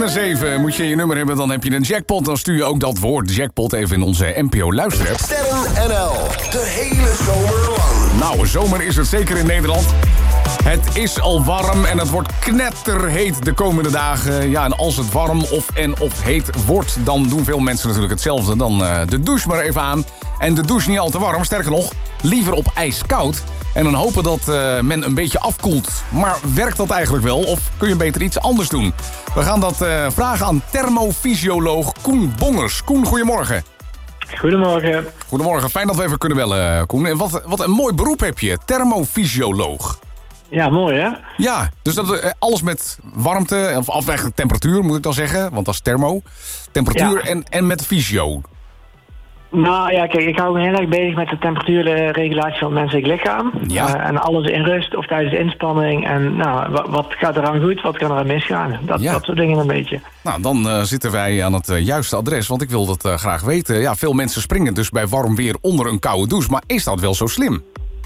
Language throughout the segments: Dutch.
na 7 moet je je nummer hebben, dan heb je een jackpot. Dan stuur je ook dat woord jackpot even in onze NPO luisterapp. Sterren NL, de hele zomer lang. Nou, zomer is het zeker in Nederland. Het is al warm en het wordt knetterheet de komende dagen. Ja, en als het warm of heet wordt, dan doen veel mensen natuurlijk hetzelfde. Dan de douche maar even aan. En de douche niet al te warm, sterker nog, liever op ijskoud. En dan hopen dat men een beetje afkoelt. Maar werkt dat eigenlijk wel? Of kun je beter iets anders doen? We gaan dat vragen aan thermofysioloog Koen Bongers. Koen, goedemorgen. Goedemorgen. Goedemorgen, fijn dat we even kunnen bellen, Koen. En wat een mooi beroep heb je, thermofysioloog. Ja, mooi hè? Ja, dus dat, alles met warmte, of afwegende temperatuur moet ik dan zeggen. Want dat is thermo. Temperatuur en met fysio. Nou ja, kijk, ik hou me heel erg bezig met de temperatuurregulatie van het menselijk lichaam. Ja. En alles in rust of tijdens de inspanning. En nou, wat gaat eraan goed, wat kan er aan misgaan? Dat soort dingen een beetje. Nou, dan zitten wij aan het juiste adres, want ik wil dat graag weten. Ja, veel mensen springen dus bij warm weer onder een koude douche. Maar is dat wel zo slim?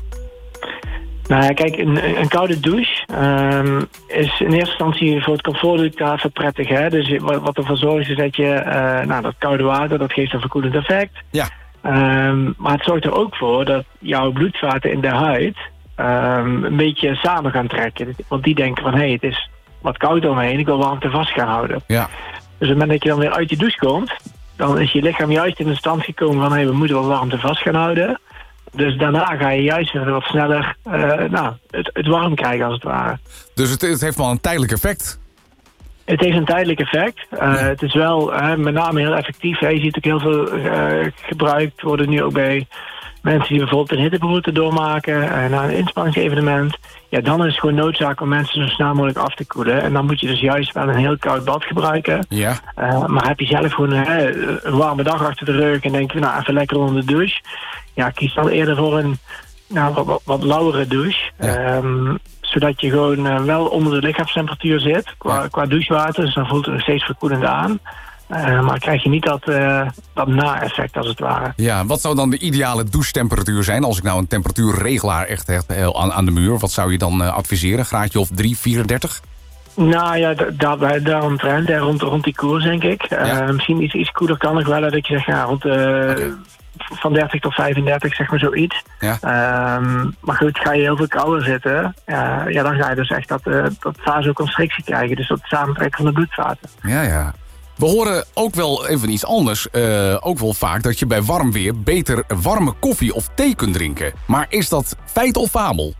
Nou ja, kijk, een koude douche is in eerste instantie voor het comfort even prettig. Hè? Dus wat ervoor zorgt is dat je, dat koude water, dat geeft een verkoelend effect. Ja. Maar het zorgt er ook voor dat jouw bloedvaten in de huid een beetje samen gaan trekken. Want die denken van, het is wat koud om me heen, ik wil warmte vast gaan houden. Ja. Dus op het moment dat je dan weer uit je douche komt, dan is je lichaam juist in de stand gekomen van, we moeten wel warmte vast gaan houden. Dus daarna ga je juist weer wat sneller het warm krijgen als het ware. Dus het heeft wel een tijdelijk effect? Het heeft een tijdelijk effect. Het is wel met name heel effectief. Je ziet ook heel veel gebruikt worden nu ook bij mensen die bijvoorbeeld een hitteberoerte doormaken na een inspanningsevenement. Ja, dan is het gewoon noodzaak om mensen zo snel mogelijk af te koelen. En dan moet je dus juist wel een heel koud bad gebruiken. Ja. Maar heb je zelf gewoon een warme dag achter de rug en denk je, even lekker onder de douche. Ja, kies dan eerder voor een wat lauwere douche. Ja. Zodat je gewoon wel onder de lichaamstemperatuur zit qua douchewater. Dus dan voelt het nog steeds verkoelend aan. Maar krijg je niet dat na-effect als het ware. Ja, wat zou dan de ideale douchetemperatuur zijn? Als ik nou een temperatuurregelaar echt heb aan de muur. Wat zou je dan adviseren? Graadje of 3, 34? Nou ja, daaromtrent. Rond die koers denk ik. Ja. Misschien iets koeler kan ik wel. Dat ik zeg rond van 30 tot 35, zeg maar zoiets. Ja. Maar goed, ga je heel veel kouder zitten, dan ga je dus echt dat vasoconstrictie krijgen. Dus dat samentrekken van de bloedvaten. Ja. We horen ook wel even iets anders. Ook wel vaak dat je bij warm weer beter warme koffie of thee kunt drinken. Maar is dat feit of fabel?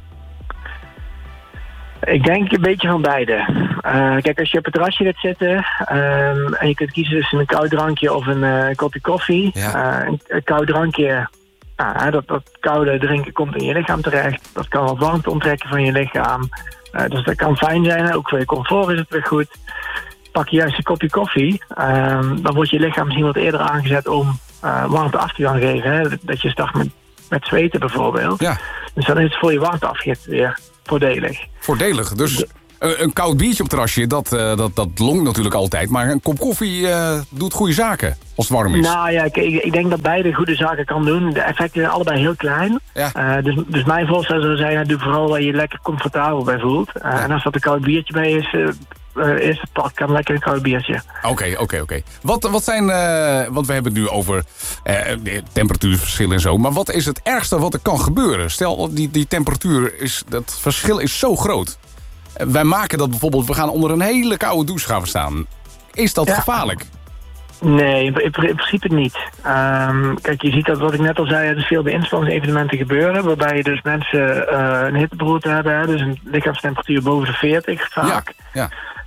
Ik denk een beetje van beide. Kijk, als je op het terrasje gaat zitten en je kunt kiezen tussen een koud drankje of een kopje koffie. Ja. Een koud drankje, dat koude drinken komt in je lichaam terecht. Dat kan wat warmte onttrekken van je lichaam. Dus dat kan fijn zijn. Ook voor je comfort is het weer goed. Pak je juist een kopje koffie, dan wordt je lichaam misschien wat eerder aangezet om warmte af te gaan geven. Hè? Dat je start met zweten bijvoorbeeld. Ja. Dus dan is het voor je warmteafgift weer voordelig. Voordelig, dus een koud biertje op het terrasje, dat longt natuurlijk altijd. Maar een kop koffie doet goede zaken als het warm is. Nou ja, ik denk dat beide goede zaken kan doen. De effecten zijn allebei heel klein. Ja. Dus mijn voorstel zou zijn, doe vooral waar je je lekker comfortabel bij voelt. En als dat een koud biertje bij is, pak dan lekker een koud biertje. Oké. Wat zijn, want we hebben het nu over temperatuurverschil en zo. Maar wat is het ergste wat er kan gebeuren? Stel, die temperatuur, dat verschil is zo groot. Wij maken dat bijvoorbeeld, we gaan onder een hele koude douche gaan staan. Is dat gevaarlijk? Nee, in principe niet. Kijk, je ziet dat wat ik net al zei, er is veel bij inspanningsevenementen gebeuren, waarbij je dus mensen een hitteberoerte hebben, hè, dus een lichaamstemperatuur boven de 40 vaak. Ja.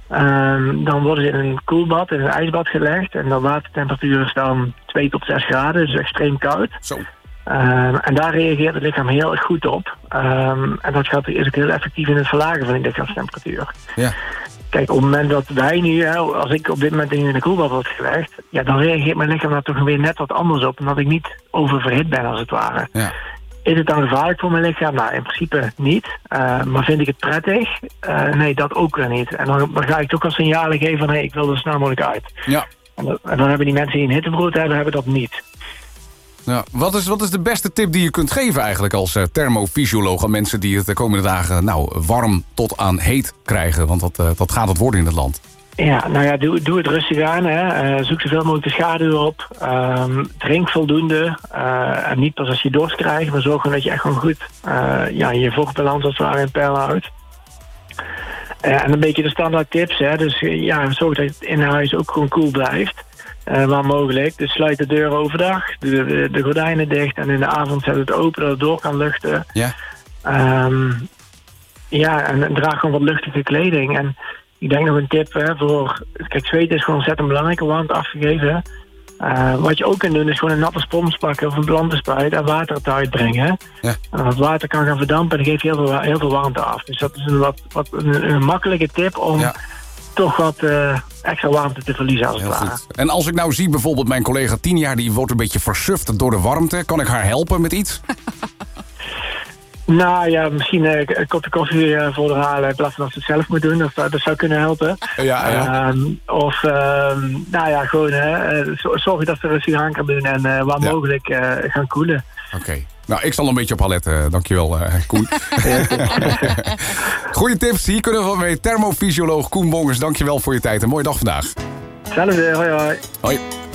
Dan worden ze in een koelbad, in een ijsbad gelegd en de watertemperatuur is dan 2 tot 6 graden, dus extreem koud. Zo. En daar reageert het lichaam heel erg goed op. En dat is ook heel effectief in het verlagen van die lichaamstemperatuur. Ja. Kijk, op het moment dat wij nu, als ik op dit moment in een koelbad word gelegd, dan reageert mijn lichaam daar toch weer net wat anders op, omdat ik niet oververhit ben als het ware. Ja. Is het dan gevaarlijk voor mijn lichaam? Nou, in principe niet. Maar vind ik het prettig? Nee, dat ook weer niet. En dan ga ik toch al signalen geven van, ik wil er snel mogelijk uit. Ja. En dan hebben die mensen die een hitteberoerte hebben dat niet. Ja, wat is de beste tip die je kunt geven eigenlijk als thermofysioloog aan mensen die het de komende dagen warm tot aan heet krijgen? Want dat gaat het worden in het land. Ja, nou ja, doe het rustig aan. Hè. Zoek zoveel mogelijk de schaduw op. Drink voldoende. En niet pas als je dorst krijgt, maar zorg gewoon dat je echt gewoon goed je vochtbalans als het ware in peil houdt. En een beetje de standaard tips. Hè. Dus zorg dat het in huis ook gewoon koel blijft. Waar mogelijk. Dus sluit de deur overdag. De gordijnen dicht. En in de avond zet het open dat het door kan luchten. Ja. En draag gewoon wat luchtige kleding. En ik denk nog een tip voor... Kijk, zweten is gewoon ontzettend belangrijk om warmte af te geven. Wat je ook kunt doen is gewoon een natte spons pakken of een plantenspuit en water eruit brengen. Ja. En als het water kan gaan verdampen, dan geef je heel veel warmte af. Dus dat is een makkelijke tip om toch wat extra warmte te verliezen als het ware. En als ik nou zie bijvoorbeeld mijn collega 10 jaar, die wordt een beetje versuft door de warmte. Kan ik haar helpen met iets? Nou ja, misschien een kopje koffie voor haar halen in plaats van dat ze het zelf moet doen. Dat zou kunnen helpen. Ja. Gewoon zorgen dat ze rustig aan kan doen en waar mogelijk gaan koelen. Oké. Nou, ik zal een beetje op haar letten. Dankjewel, Koen. Goeie tips. Hier kunnen we mee. Thermofysioloog Koen Bongers, dankjewel voor je tijd. Een mooie dag vandaag. Hetzelfde. Hoi hoi. Hoi.